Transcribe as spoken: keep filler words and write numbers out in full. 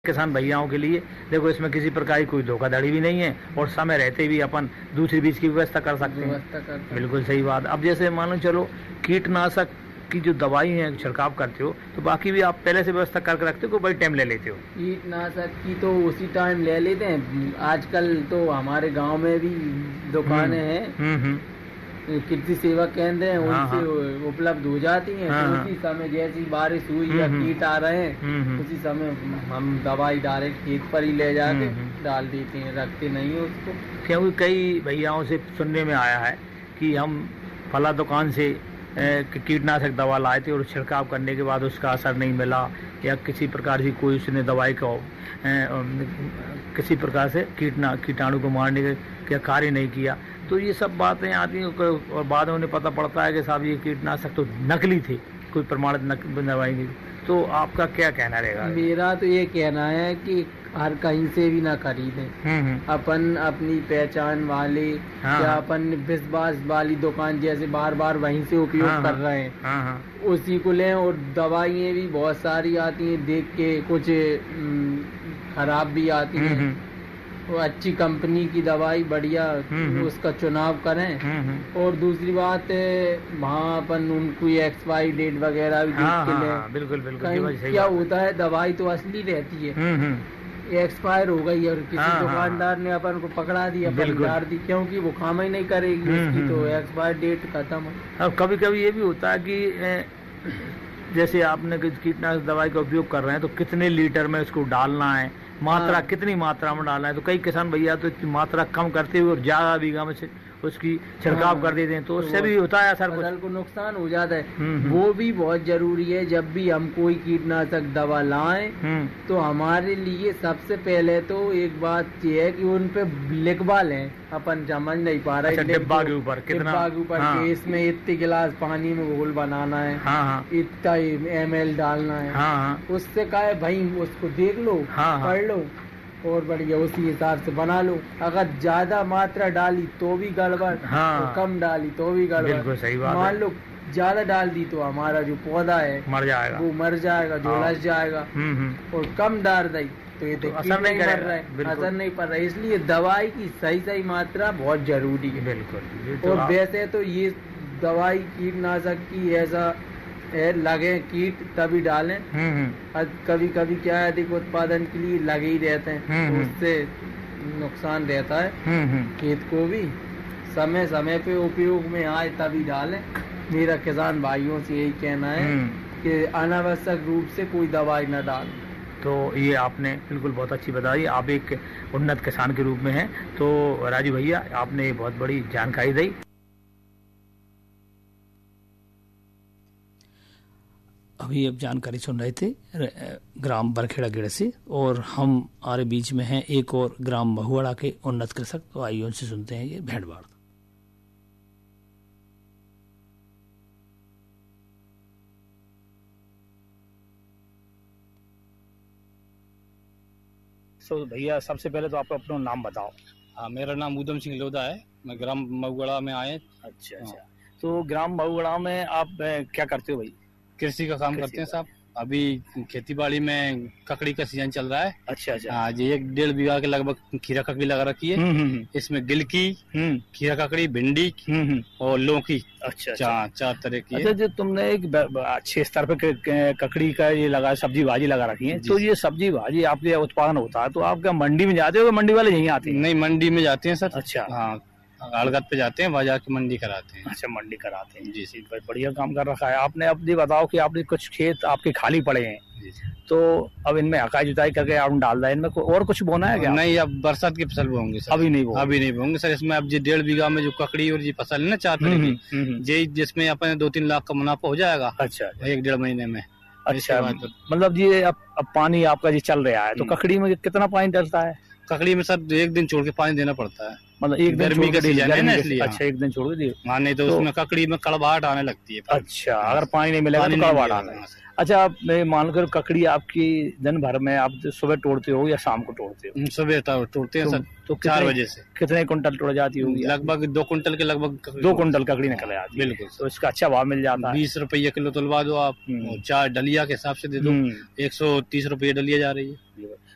किसान भैयाओं के लिए देखो इसमें किसी प्रकार की कोई धोखाधड़ी भी नहीं है और समय रहते भी अपन दूसरी बीज की व्यवस्था कर सकते हैं। बिल्कुल सही बात। अब जैसे मान लो चलो कीटनाशक की जो दवाई है छिड़काव करते हो तो बाकी भी आप पहले से व्यवस्था करके रखते हो, बड़ी टाइम ले लेते हो? कीटनाशक की तो उसी टाइम ले लेते हैं। आजकल तो हमारे गांव में भी दुकानें हैं, कृषि सेवा केंद्र हैं, उनसे उपलब्ध हो जाती हैं। तो उसी समय जैसी बारिश हुई या कीट आ रहे हैं उसी समय हम दवाई डायरेक्ट खेत पर ही ले जाके डाल देते हैं, रखते नहीं है उसको। क्योंकि कई भैयाओं से सुनने में आया है कि हम फला दुकान से कीटनाशक दवा लाए थे और छिड़काव करने के बाद उसका असर नहीं मिला या किसी प्रकार की कोई उसने दवाई को किसी प्रकार से कीटना कीटाणु को मारने का कार्य नहीं किया। तो ये सब बातें आती हैं और बाद में उन्हें पता पड़ता है कि साहब ये कीटनाशक तो नकली थे, कोई प्रमाणित दवाई नहीं। तो आपका क्या कहना रहेगा? मेरा तो ये कहना है कि हर कहीं से भी ना खरीदें, अपन अपनी पहचान वाले हाँ, या अपन विश्वास वाली दुकान जैसे बार बार वहीं से उपयोग हाँ, कर रहे हैं हाँ, हाँ, उसी को लें। और दवाइयाँ भी बहुत सारी आती हैं, देख के कुछ खराब भी आती हैं। वो अच्छी कंपनी की दवाई बढ़िया उसका चुनाव करें। और दूसरी बात वहाँ अपन उनको एक्सपायरी डेट वगैरह भी देख के लें। बिल्कुल बिल्कुल। क्या होता है दवाई तो असली रहती है, एक्सपायर हो गई और किसी हाँ, दुकानदार ने अपन को पकड़ा दिया, पकड़ा दी, क्योंकि वो काम ही नहीं करेगी उसकी तो एक्सपायर डेट खत्म है। अब कभी कभी ये भी होता है कि जैसे आपने कीटनाशक दवाई का उपयोग कर रहे हैं तो कितने लीटर में उसको डालना है, मात्रा हाँ, कितनी मात्रा में डालना है। तो कई किसान भैया तो मात्रा कम करते हुए और ज्यादा बीघा में से उसकी छिड़काव हाँ, कर देते हैं तो उससे भी होता है असर, फसल को नुकसान हो जाता है। वो भी बहुत जरूरी है। जब भी हम कोई कीटनाशक दवा लाएं तो हमारे लिए सबसे पहले तो एक बात ये है कि उन पे लिखवा लें। अपन समझ नहीं पा रहे डिब्बा के ऊपर कितना के ऊपर हाँ, इसमें इतने गिलास पानी में घोल बनाना है हाँ, इतना एम एल डालना है हाँ, उससे क्या है भाई उसको देख लो हाँ, पढ़ लो और बढ़िया उसी हिसाब से बना लो। अगर ज्यादा मात्रा डाली तो भी गड़बड़ हाँ, और कम डाली तो भी गड़बड़। बिल्कुल सही बात। मान लो ज्यादा डाल दी तो हमारा जो पौधा है मर जाएगा, वो मर जाएगा, झोलस जाएगा। और कम डाल दी तो ये तो असर नहीं कर रहा है, असर नहीं पड़ रहा है। इसलिए दवाई की सही सही मात्रा बहुत जरूरी है। बिल्कुल। और वैसे तो ये दवाई कीटनाशक की ऐसा लगे कीट तभी डालें। कभी कभी क्या है अधिक उत्पादन के लिए लगे ही रहते हैं तो उससे नुकसान रहता है खेत को भी। समय समय पे उपयोग में आए तभी डालें। मेरा किसान भाइयों से यही कहना है कि अनावश्यक रूप से कोई दवाई न डालें। तो ये आपने बिल्कुल बहुत अच्छी बताई। आप एक उन्नत किसान के रूप में हैं तो राजू भैया आपने बहुत बड़ी जानकारी दी। अभी अब जानकारी सुन रहे थे ग्राम बरखेड़ा गेड़ से और हम हमारे बीच में हैं एक और ग्राम महुआड़ा के उन्नत कृषक। तो आइए उनसे सुनते हैं ये भेंट वार्ता। तो भैया सबसे पहले तो आप अपना नाम बताओ। हाँ, मेरा नाम उदम सिंह लोधा है, मैं ग्राम महुआड़ा में आए। अच्छा अच्छा। तो ग्राम महुआड़ा में आप क्या करते हो भाई? कृषि का काम करते हैं साहब। अभी खेती बाड़ी में ककड़ी का सीजन चल रहा है। अच्छा अच्छा। हाँ जी, एक डेढ़ बीघा के लगभग खीरा ककड़ी लगा रखी है। इसमें गिलकी, खीरा ककड़ी, भिंडी और लौकी। अच्छा चार चार तरह की। अच्छा, जो तुमने एक अच्छे स्तर पे ककड़ी का ये लगा सब्जी भाजी लगा रखी है, तो ये सब्जी भाजी आपके उत्पादन होता है तो आप क्या मंडी में जाते हो? मंडी वाले यहीं आते हैं? नहीं, मंडी में जाते हैं सर। अच्छा। हाँ, आड़गत पे जाते हैं, बाजार की मंडी कराते हैं। अच्छा, मंडी कराते हैं। जी जी, बढ़िया काम कर रखा है आपने। अब ये बताओ कि आपने कुछ खेत आपके खाली पड़े हैं जी जी। तो अब इनमें हकाई जुताई करके आपने डाल दिया, इनमें और कुछ बोना है क्या? नहीं, अब बरसात की फसल बोएंगे सर। अभी नहीं बोएंगे? अभी नहीं बोएंगे सर। इसमें अब जी डेढ़ बीघा में जो ककड़ी और जी फसल है ना चार तरह की, जी जिसमें अपने दो तीन लाख का मुनाफा हो जाएगा। अच्छा, एक डेढ़ महीने में। अच्छा, मतलब ये अब पानी आपका जी चल रहा है तो ककड़ी में कितना पानी डलता है? ककड़ी में सर एक दिन छोड़ के पानी देना पड़ता है। मतलब एक गर्मी का सीजन है ना इसलिए। अच्छा, एक दिन छोड़ के दिए। हाँ, नहीं तो, तो उसमें ककड़ी में कड़वाहट आने लगती है। अच्छा, अगर पानी नहीं मिलेगा तो कड़वाहट आने लगती है। अच्छा, आप मान कर ककड़ी आपकी दिन भर में आप सुबह तोड़ते हो या शाम को तोड़ते हो? सुबह तोड़ते हैं सर, तो चार बजे से। कितने कुंटल तोड़ जाती होगी? लगभग दो कुंटल के लगभग दो कुंटल ककड़ी निकल जाती है। बिल्कुल। तो इसका अच्छा भाव मिल जाता है। बीस रुपये किलो तुलवा दो आप, चार डलिया के हिसाब से दे दो, एक सौ तीस रुपये डलिया जा रही है।